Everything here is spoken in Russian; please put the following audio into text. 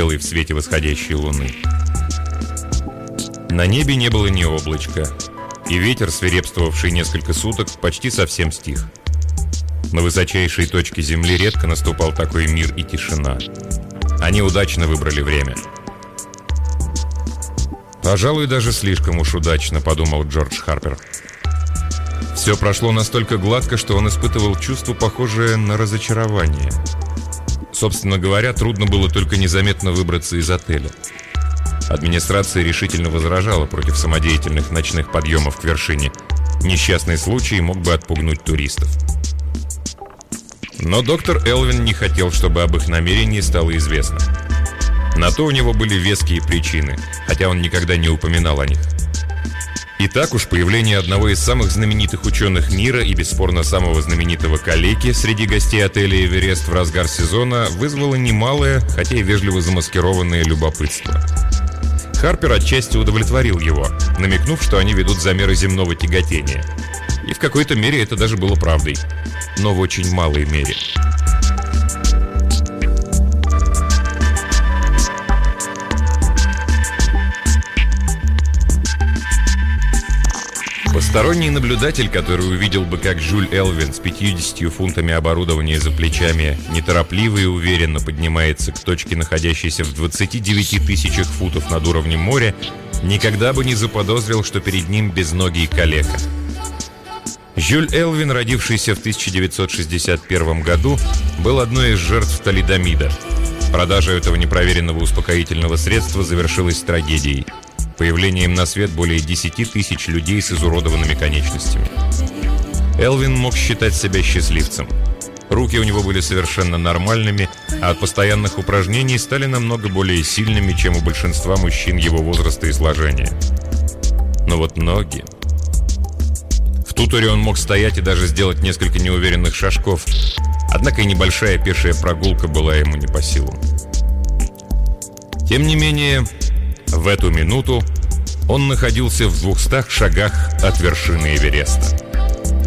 белый в свете восходящей луны. На небе не было ни облачка, и ветер, свирепствовавший несколько суток, почти совсем стих. На высочайшей точке земли редко наступал такой мир и тишина. Они удачно выбрали время. «Пожалуй, даже слишком уж удачно», — подумал Джордж Харпер. Все прошло настолько гладко, что он испытывал чувство, похожее на разочарование. Собственно говоря, трудно было только незаметно выбраться из отеля. Администрация решительно возражала против самодеятельных ночных подъемов к вершине. Несчастный случай мог бы отпугнуть туристов. Но доктор Элвин не хотел, чтобы об их намерении стало известно. На то у него были веские причины, хотя он никогда не упоминал о них. И так уж появление одного из самых знаменитых ученых мира и бесспорно самого знаменитого калеки среди гостей отеля «Эверест» в разгар сезона вызвало немалое, хотя и вежливо замаскированное любопытство. Харпер отчасти удовлетворил его, намекнув, что они ведут замеры земного тяготения. И в какой-то мере это даже было правдой, но в очень малой мере. Посторонний наблюдатель, который увидел бы, как Жюль Элвин с 50 фунтами оборудования за плечами неторопливо и уверенно поднимается к точке, находящейся в 29 тысячах футов над уровнем моря, никогда бы не заподозрил, что перед ним безногий калека. Жюль Элвин, родившийся в 1961 году, был одной из жертв талидомида. Продажа этого непроверенного успокоительного средства завершилась трагедией. Появлением на свет более 10 тысяч людей с изуродованными конечностями. Элвин мог считать себя счастливцем. Руки у него были совершенно нормальными, а от постоянных упражнений стали намного более сильными, чем у большинства мужчин его возраста и сложения. Но вот ноги... В туторе он мог стоять и даже сделать несколько неуверенных шажков, однако и небольшая пешая прогулка была ему не по силам. Тем не менее... В эту минуту он находился в 200 шагах от вершины Эвереста.